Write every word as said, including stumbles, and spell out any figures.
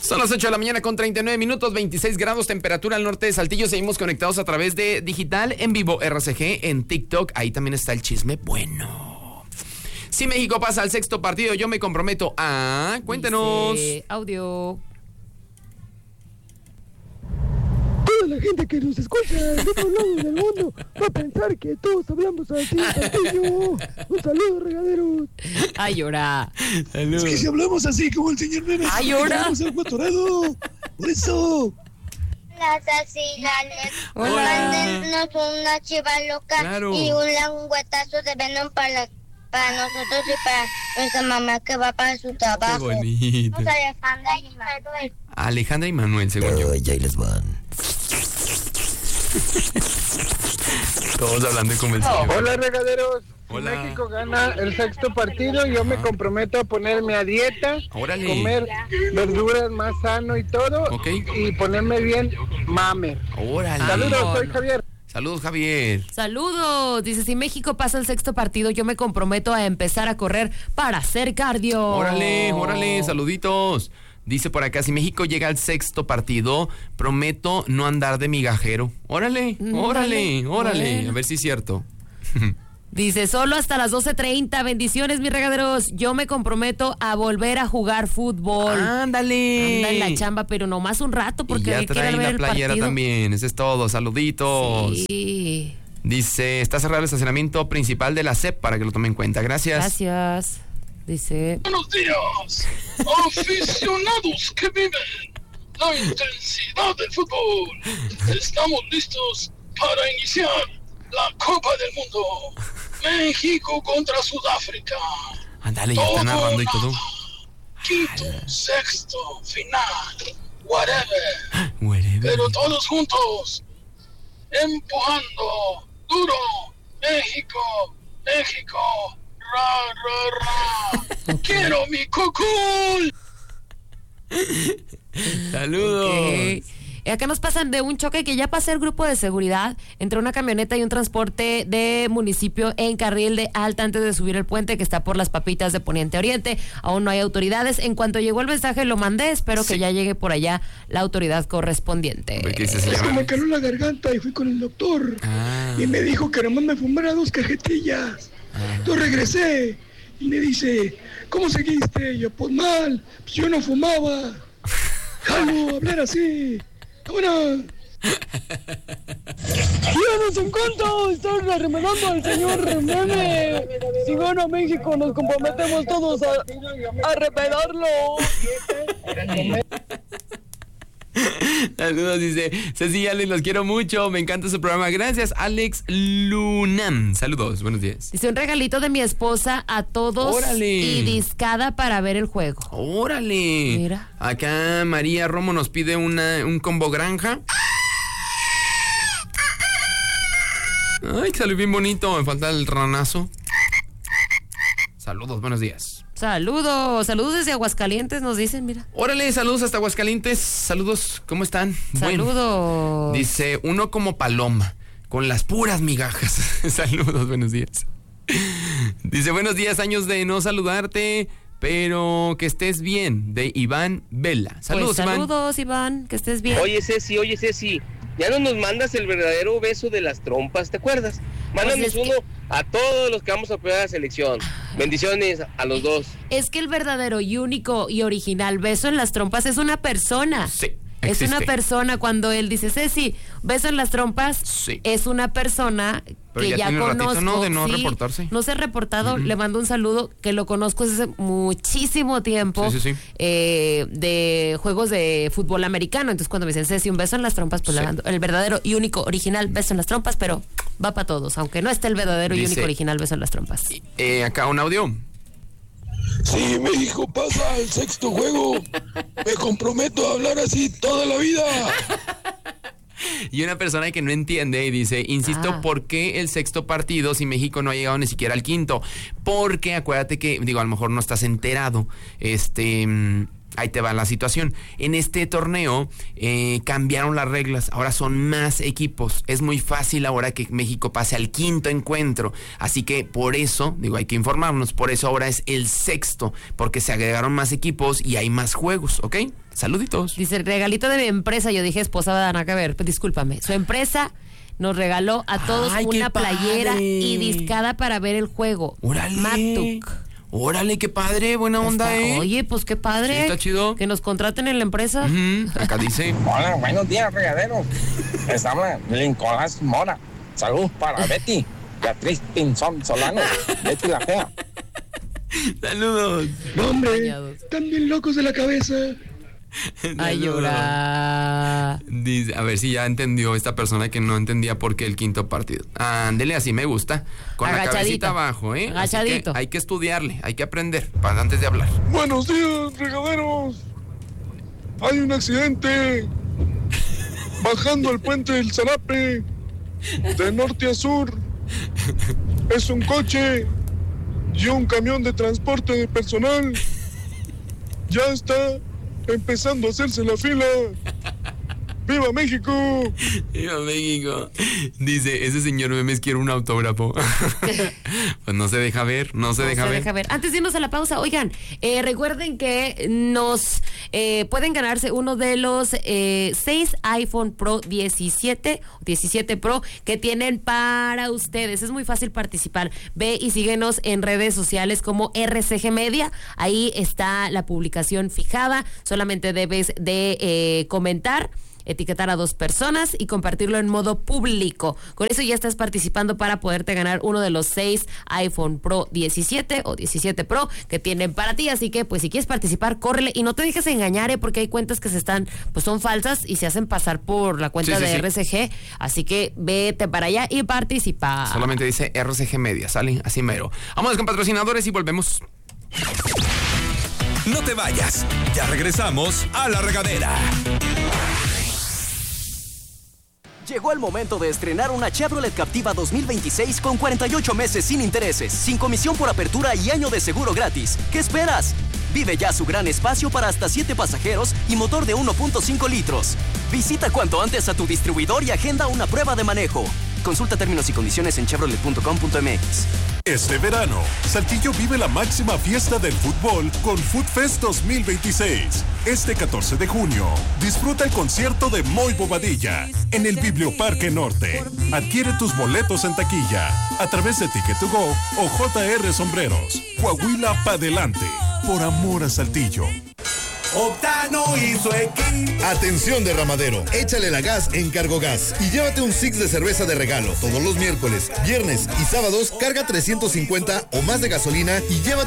Son las ocho de la mañana con treinta y nueve minutos, veintiséis grados, temperatura al norte de Saltillo. Seguimos conectados a través de digital, en vivo, R C G, en TikTok. Ahí también está el chisme bueno. Si México pasa al sexto partido, yo me comprometo a... Cuéntenos. Dice, audio. Toda la gente que nos escucha de otros lados del mundo va a pensar que todos hablamos así, Saltillo. Un saludo, regaderos. Ay, llora. Es que si hablamos así como el señor Nene, ay, llora. Vamos al atorado. Por eso. Las asilales. Hola. Mándenos una chiva loca Claro. y un languetazo de Venom para, para nosotros y para nuestra mamá que va para su Qué trabajo. bonito. Vamos a Alejandra y Manuel. Alejandra y Manuel, según yo. ya les van. Todos hablando como el señor. Hola, regaderos. Hola. Si México gana el sexto partido, yo me comprometo a ponerme a dieta, Órale. comer verduras más sano y todo, Ok. y ponerme bien mame. Órale. Saludos, no, soy no. Javier. Saludos, Javier. Saludos. Dice, si México pasa el sexto partido, yo me comprometo a empezar a correr para hacer cardio. Órale, órale, saluditos. Dice por acá, si México llega al sexto partido, prometo no andar de migajero. Órale, Mm, órale, vale, órale. bueno. A ver si es cierto. Dice, solo hasta las doce treinta. Bendiciones, mis regaderos. Yo me comprometo a volver a jugar fútbol. Ándale. Anda en la chamba, pero nomás un rato Y porque ya quiere trae ver la el playera partido. también. Eso es todo. Saluditos. Sí. Dice, está cerrado el estacionamiento principal de la C E P para que lo tome en cuenta. Gracias. Gracias. Dice, Buenos días, aficionados que viven la intensidad del fútbol. Estamos listos para iniciar la Copa del Mundo. México contra Sudáfrica. Ándale, ya está narrando y todo. Quinto, sexto, final, whatever. Whatever. Pero todos juntos, empujando duro. México, México, ra, ra, ra. Quiero mi cocul. Saludos. ok. Y acá nos pasan de un choque que ya pasé el grupo de seguridad entre una camioneta y un transporte de municipio en carril de alta antes de subir el puente que está por las Papitas de Poniente a Oriente. Aún no hay autoridades. En cuanto llegó el mensaje lo mandé. Espero Sí. que ya llegue por allá la autoridad correspondiente. ¿Qué dice, Es que señora? me caló la garganta y fui con el doctor. Ah. Y me dijo que nomás me fumara dos cajetillas. Entonces regresé y me dice, ¿cómo seguiste? Y yo, pues mal, pues yo no fumaba. Jalo, hablar así. ¡Vámonos! ¡Síganos en cuenta! ¡Están arremedando al señor Meme! Si gana México, nos comprometemos todos a, a arremedarlo. Saludos, dice Ceci y Alex, los quiero mucho, me encanta su programa. Gracias, Alex Lunam. Saludos, buenos días. Dice un regalito de mi esposa a todos. Órale. Y discada para ver el juego. Órale. Mira. Acá María Romo nos pide una, un combo granja. Ay, que salió bien bonito, me falta el ranazo. Saludos, buenos días. Saludos, saludos desde Aguascalientes, nos dicen, mira. Órale, saludos hasta Aguascalientes. Saludos, ¿cómo están? Bueno, Saludos. dice, uno como paloma, con las puras migajas. Saludos, buenos días. Dice, buenos días, años de no saludarte, pero que estés bien, de Iván Vela. Saludos, pues, Iván. saludos, Iván, que estés bien. Oye, Ceci, oye, Ceci, ya no nos mandas el verdadero beso de las trompas, ¿te acuerdas? Mándanos Pues es que- uno a todos los que vamos a apoyar a la selección. Bendiciones a los dos. Es que el verdadero y único y original beso en las trompas es una persona. Sí, Es existe. una persona. Cuando él dice, Ceci, beso en las trompas, Sí. es una persona Pero que ya ya, tiene ratito, conozco. ¿no? de no sí, reportarse. No se ha reportado, Ujú. le mando un saludo, que lo conozco desde hace muchísimo tiempo. Sí, sí, sí. eh, de juegos de fútbol americano. Entonces cuando me dicen, Ceci, un beso en las trompas, pues Sí. le mando el verdadero y único original beso en las trompas, pero va para todos, aunque no esté el verdadero y Dice- único original beso en las trompas. Eh, acá un audio. Si México pasa al sexto juego, me comprometo a hablar así toda la vida. Y una persona que no entiende y dice, insisto, Ah. ¿por qué el sexto partido si México no ha llegado ni siquiera al quinto? Porque acuérdate que, digo, a lo mejor no estás enterado, este, mm, Ahí te va la situación. En este torneo eh, cambiaron las reglas. Ahora son más equipos. Es muy fácil ahora que México pase al quinto encuentro. Así que por eso, digo, hay que informarnos. Por eso ahora es el sexto. Porque se agregaron más equipos y hay más juegos, ¿ok? Saluditos. Dice, el regalito de mi empresa. Yo dije esposada, nada que ver. Pues, discúlpame. Su empresa nos regaló a todos Ay, una playera padre. y discada para ver el juego. ¡Órale! Matuk. Órale, qué padre, buena onda, Está- ¿eh? Oye, pues qué padre. Sí, está chido. Que nos contraten en la empresa. Ujú, acá dice. Hola, buenos días, regaderos. Les habla Nicolás Mora. Saludos para Betty, Beatriz Pinzón Solano, Betty la Fea. Saludos. No, hombre, Bañados. están bien locos de la cabeza. Ay, llora. Dice, a ver si ya entendió esta persona que no entendía por qué el quinto partido. Ándele, así me gusta. Con la Agachadito. cabecita abajo, ¿eh? Así que Agachadito. hay que estudiarle, hay que aprender para antes de hablar. Buenos días, regaderos. Hay un accidente bajando el puente del Zarape de norte a sur. Es un coche y un camión de transporte de personal. Ya está empezando a hacerse la fila. ¡Viva México! ¡Viva México! Dice, ese señor Memes quiere un autógrafo. Pues no se deja ver, no se No deja se ver. deja ver. Antes de irnos a la pausa, oigan, eh, recuerden que nos eh, pueden ganarse uno de los eh, seis iPhone Pro diecisiete, diecisiete Pro que tienen para ustedes. Es muy fácil participar. Ve y síguenos en redes sociales como R C G Media. Ahí está la publicación fijada. Solamente debes de eh, comentar, etiquetar a dos personas y compartirlo en modo público. Con eso ya estás participando para poderte ganar uno de los seis iPhone Pro diecisiete o diecisiete Pro que tienen para ti. Así que, pues, si quieres participar, córrele y no te dejes engañar, ¿eh? Porque hay cuentas que se están, pues, son falsas y se hacen pasar por la cuenta Sí, sí, de sí. R C G. Así que vete para allá y participa. Solamente dice R C G Media, sale así mero. Vamos con patrocinadores y volvemos. No te vayas. Ya regresamos a La Regadera. Llegó el momento de estrenar una Chevrolet Captiva dos mil veintiséis con cuarenta y ocho meses sin intereses, sin comisión por apertura y año de seguro gratis. ¿Qué esperas? Vive ya su gran espacio para hasta siete pasajeros y motor de uno punto cinco litros. Visita cuanto antes a tu distribuidor y agenda una prueba de manejo. Consulta términos y condiciones en chevrolet punto com punto m x. Este verano, Saltillo vive la máxima fiesta del fútbol con Food Fest dos mil veintiséis. Este catorce de junio, disfruta el concierto de Moy Bobadilla en el Biblioparque Norte. Adquiere tus boletos en taquilla a través de Ticket to Go o J R Sombreros. Coahuila pa' delante, por amor a Saltillo. Octano y su equipo. Atención derramadero, échale la gas en Cargogas y llévate un six de cerveza de regalo. Todos los miércoles, viernes y sábados carga trescientos cincuenta o más de gasolina y llévate